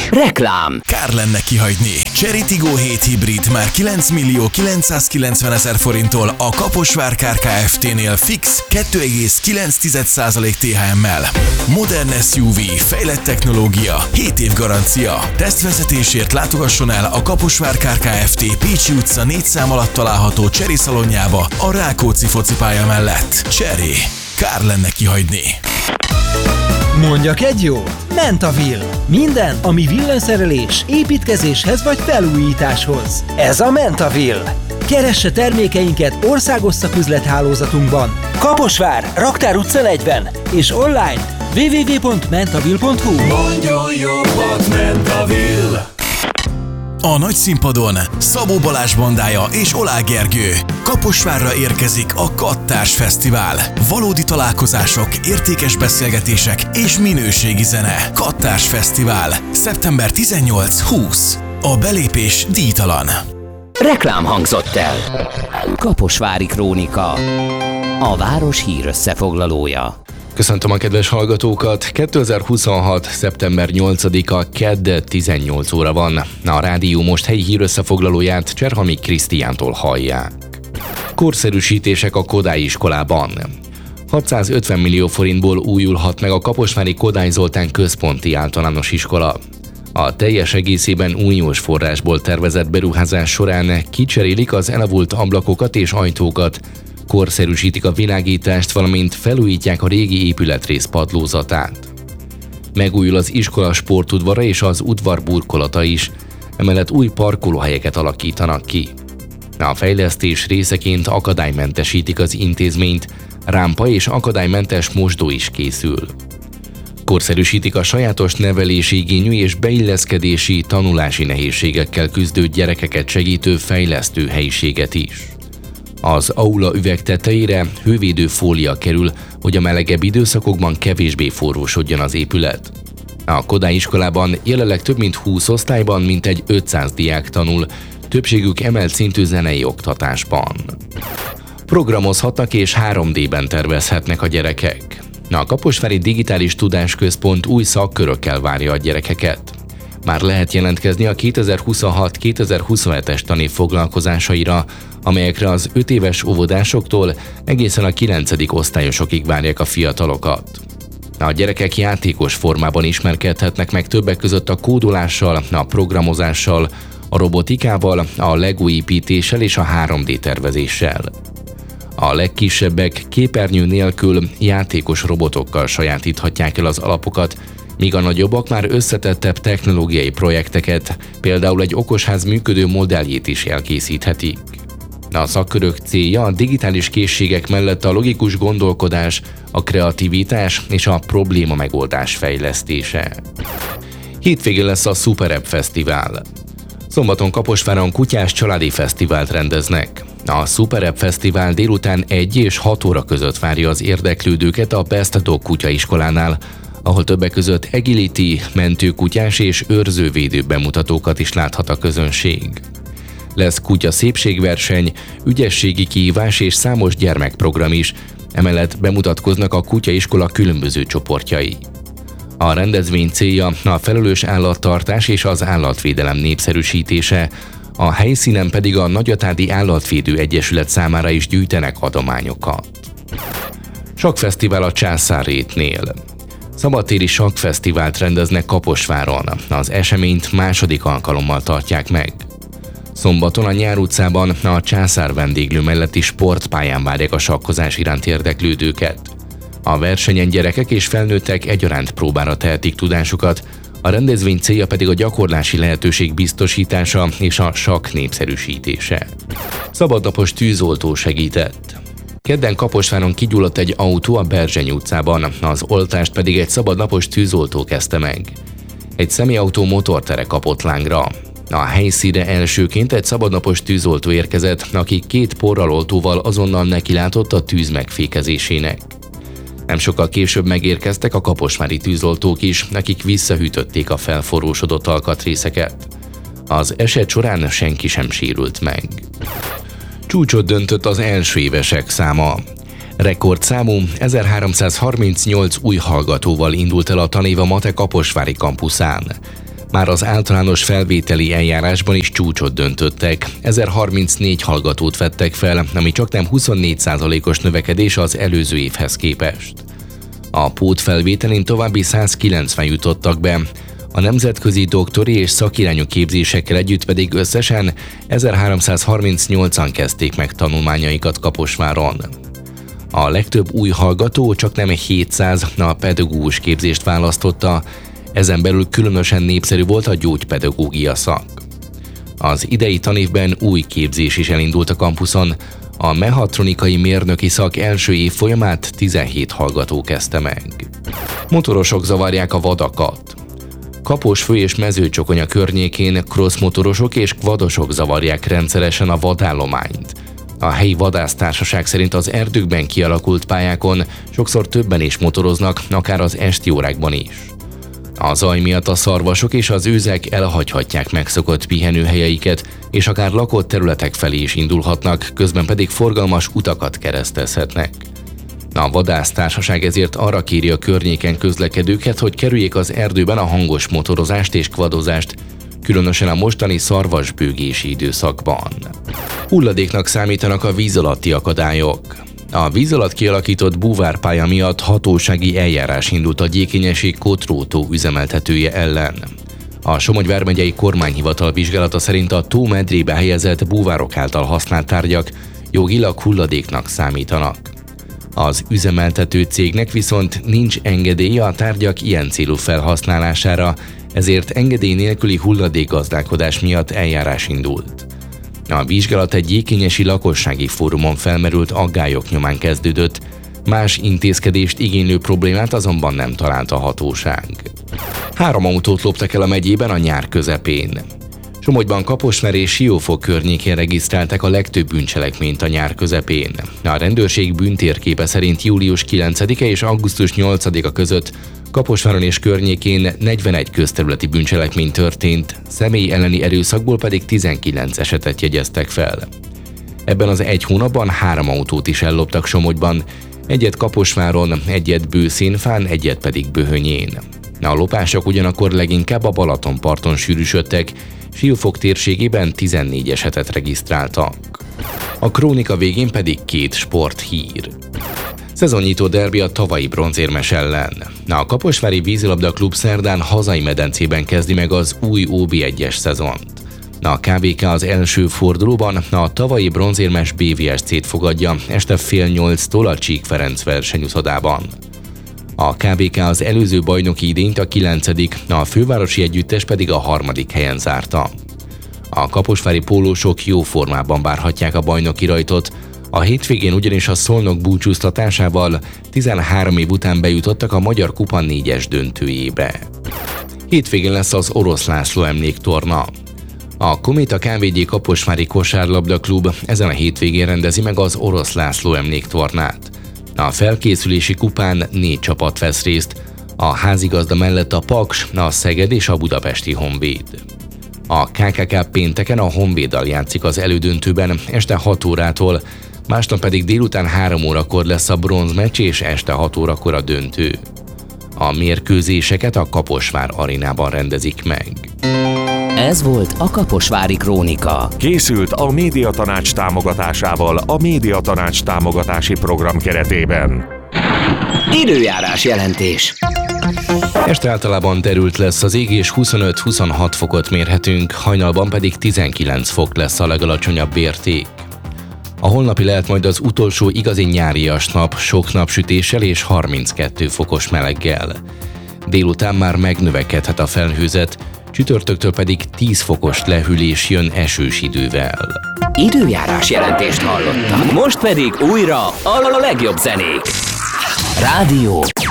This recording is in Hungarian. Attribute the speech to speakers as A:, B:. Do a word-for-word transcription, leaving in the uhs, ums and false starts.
A: Reklám.
B: Kár lenne kihagyni. Chery Tiggo hét hibrid már kilenc millió kilencszázkilencven ezer forinttól a Kaposvár Kft-nél fix kettő egész kilenc százalék té há emmel. Modern es u vé, fejlett technológia, hét év garancia. Tesztvezetésért látogasson el a Kaposvár Kft. Pécsi utca négy szám alatt található Chery szalonjába a Rákóczi focipálya mellett. Chery. Kár lenne kihagyni.
C: Mondjak egy jó? Mentaville. Minden, ami villanyszerelés, építkezéshez vagy felújításhoz. Ez a Mentaville. Keresse termékeinket országos szaküzlethálózatunkban. Kaposvár, Raktár utca negyven és online double-u double-u double-u pont mentaville pont hu.
D: Mondjon jobbat, Mentaville!
B: A nagy színpadon Szabó Balázs bandája és Olá Gergő. Kaposvárra érkezik a Kattárs Fesztivál. Valódi találkozások, értékes beszélgetések és minőségi zene. Kattárs Fesztivál. szeptember tizennyolc-húsz. A belépés díjtalan.
A: Reklám hangzott el. Kaposvári Krónika. A város hírösszefoglalója.
E: Köszöntöm a kedves hallgatókat! kétezer-huszonhat. szeptember nyolcadika, kedd tizennyolc óra van. A rádió most helyi hírösszefoglalóját Cserhami Krisztiántól hallják. Korszerűsítések a Kodály iskolában. hatszázötven millió forintból újulhat meg a kaposvári Kodály Zoltán központi általános iskola. A teljes egészében uniós forrásból tervezett beruházás során kicserélik az elavult ablakokat és ajtókat, korszerűsítik a világítást, valamint felújítják a régi épületrész padlózatát. Megújul az iskola sportudvara és az udvar burkolata is, emellett új parkolóhelyeket alakítanak ki. A fejlesztés részeként akadálymentesítik az intézményt, rámpa és akadálymentes mosdó is készül. Korszerűsítik a sajátos nevelési igényű és beilleszkedési, tanulási nehézségekkel küzdő gyerekeket segítő fejlesztő helyiséget is. Az aula üveg tetejére hővédő fólia kerül, hogy a melegebb időszakokban kevésbé forrósodjon az épület. A Kodály iskolában jelenleg több mint húsz osztályban mintegy ötszáz diák tanul, többségük emelt szintű zenei oktatásban. Programozhatnak és három dében tervezhetnek a gyerekek. A Kaposvári Digitális Tudásközpont új szakkörökkel várja a gyerekeket. Már lehet jelentkezni a kétezer-huszonhat kétezer-huszonhetes tanév foglalkozásaira, amelyekre az öt éves óvodásoktól egészen a kilencedik osztályosokig várják a fiatalokat. A gyerekek játékos formában ismerkedhetnek meg többek között a kódolással, a programozással, a robotikával, a Lego építéssel és a három dé tervezéssel. A legkisebbek képernyő nélkül játékos robotokkal sajátíthatják el az alapokat, míg a nagyobbak már összetettebb technológiai projekteket, például egy okosház működő modelljét is elkészíthetik. A szakkörök célja a digitális készségek mellett a logikus gondolkodás, a kreativitás és a probléma megoldás fejlesztése. Hétvégén lesz a Super App Fesztivál. Szombaton Kaposváron kutyás családi fesztivált rendeznek. A Super App Fesztivál délután egy és hat óra között várja az érdeklődőket a Best Dog kutyaiskolánál, ahol többek között agility, mentőkutyás és őrzővédő bemutatókat is láthat a közönség. Lesz kutya szépségverseny, ügyességi kihívás és számos gyermekprogram is, emellett bemutatkoznak a kutyaiskola különböző csoportjai. A rendezvény célja a felelős állattartás és az állatvédelem népszerűsítése, a helyszínen pedig a Nagyatádi Állatvédő Egyesület számára is gyűjtenek adományokat. Sakkfesztivál a Császárrétnél. Szabadtéri sakkfesztivált rendeznek Kaposváron. Az eseményt második alkalommal tartják meg. Szombaton a Nyár utcában a Császár vendéglő melletti sportpályán várják a sakkozás iránt érdeklődőket. A versenyen gyerekek és felnőttek egyaránt próbára tehetik tudásukat, a rendezvény célja pedig a gyakorlási lehetőség biztosítása és a sakk népszerűsítése. Szabadnapos tűzoltó segített. Kedden Kaposváron kigyulladt egy autó a Berzseny utcában, az oltást pedig egy szabadnapos tűzoltó kezdte meg. Egy személyautó motortere kapott lángra. A helyszínre elsőként egy szabadnapos tűzoltó érkezett, aki két porraloltóval azonnal nekilátott a tűz megfékezésének. Nem sokkal később megérkeztek a kaposvári tűzoltók is, akik visszahűtötték a felforrósodott alkatrészeket. Az eset során senki sem sérült meg. Csúcsot döntött az első évesek száma. Rekordszámú ezerháromszázharmincnyolc új hallgatóval indult el a tanév a MATE kaposvári kampuszán. Már az általános felvételi eljárásban is csúcsot döntöttek. ezerharmincnégy hallgatót vettek fel, ami csaknem huszonnégy százalékos növekedés az előző évhez képest. A pótfelvételén további százkilencven jutottak be, a nemzetközi doktori és szakirányú képzésekkel együtt pedig összesen ezerháromszázharmincnyolcan kezdték meg tanulmányaikat Kaposváron. A legtöbb új hallgató csaknem hétszáz a pedagógus képzést választotta, ezen belül különösen népszerű volt a gyógypedagógia szak. Az idei tanévben új képzés is elindult a kampuszon, a mechatronikai mérnöki szak első évfolyamát tizenhét hallgató kezdte meg. Motorosok zavarják a vadakat. Kaposfő és Mezőcsokonya környékén crossmotorosok és kvadosok zavarják rendszeresen a vadállományt. A helyi vadásztársaság szerint az erdőkben kialakult pályákon sokszor többen is motoroznak, akár az esti órákban is. A zaj miatt a szarvasok és az őzek elhagyhatják megszokott pihenőhelyeiket, és akár lakott területek felé is indulhatnak, közben pedig forgalmas utakat keresztezhetnek. A vadásztársaság ezért arra kéri a környéken közlekedőket, hogy kerüljék az erdőben a hangos motorozást és kvadozást, különösen a mostani szarvasbőgési időszakban. Hulladéknak számítanak a víz alatti akadályok. A víz alatt kialakított búvárpálya miatt hatósági eljárás indult a Gyékényesi Kotrótó üzemeltetője ellen. A Somogy vármegyei kormányhivatal vizsgálata szerint a tó medrébe helyezett búvárok által használt tárgyak jogilag hulladéknak számítanak. Az üzemeltető cégnek viszont nincs engedélye a tárgyak ilyen célú felhasználására, ezért engedély nélküli hulladékgazdálkodás miatt eljárás indult. A vizsgálat egy gyékényesi lakossági fórumon felmerült aggályok nyomán kezdődött, más intézkedést igénylő problémát azonban nem talált a hatóság. Három autót loptak el a megyében a nyár közepén. Somogyban, Kaposvár és Siófok környékén regisztrálták a legtöbb bűncselekményt a nyár közepén. A rendőrség bűntérképe szerint július kilencedike és augusztus nyolcadika között Kaposváron és környékén negyvenegy közterületi bűncselekmény történt, személy elleni erőszakból pedig tizenkilenc esetet jegyeztek fel. Ebben az egy hónapban három autót is elloptak Somogyban, egyet Kaposváron, egyet Bőszénfán, egyet pedig Böhönyén. A lopások ugyanakkor leginkább a Balatonparton sűrűsödtek, Siófok térségében tizennégy esetet regisztráltak. A krónika végén pedig két sporthír. Szezonnyitó derbi a tavalyi bronzérmes ellen. A Kaposvári Vízilabda Klub szerdán hazai medencében kezdi meg az új ó bé egyes szezont. A ká vé ká az első fordulóban a tavalyi bronzérmes bé vé es cét fogadja este fél nyolctól a Csík Ferenc versenyuszodában. A ká vé ká az előző bajnoki idényt a kilencedik, a fővárosi együttes pedig a harmadik helyen zárta. A kaposvári pólósok jó formában várhatják a bajnoki rajtot, a hétvégén ugyanis a Szolnok búcsúztatásával tizenhárom év után bejutottak a Magyar Kupa négyes döntőjébe. Hétvégén lesz az Orosz László emléktorna. A Kométa ká vé gé Kaposvári Kosárlabda Klub ezen a hétvégén rendezi meg az Orosz László emléktornát. A felkészülési kupán négy csapat vesz részt, a házigazda mellett a Paks, a Szeged és a Budapesti Honvéd. A ká ká ká pénteken a Honvéddal játszik az elődöntőben este hat órától, másnap pedig délután három órakor lesz a bronzmeccs és este hat órakor a döntő. A mérkőzéseket a Kaposvár arénában rendezik meg.
A: Ez volt a Kaposvári Krónika.
D: Készült a Médiatanács támogatásával a Médiatanács támogatási program keretében.
A: Időjárás jelentés.
E: Este általában derült lesz az ég és huszonöt-huszonhat fokot mérhetünk, hajnalban pedig tizenkilenc fok lesz a legalacsonyabb érték. A holnapi lehet majd az utolsó igazi nyárias nap, sok napsütéssel és harminckettő fokos meleggel. Délután már megnövekedhet a felhőzet, csütörtöktől pedig tíz fokos lehűlés jön esős idővel.
A: Időjárás jelentést hallottak. Most pedig újra a legjobb zenék. Rádió